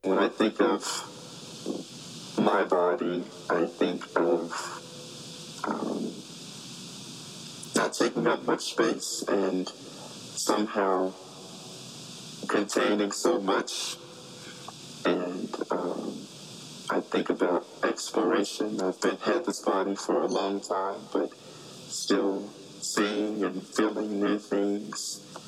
When I think of my body, I think of not taking up much space and somehow containing so much. And I think about exploration. Had this body for a long time, but still seeing and feeling new things.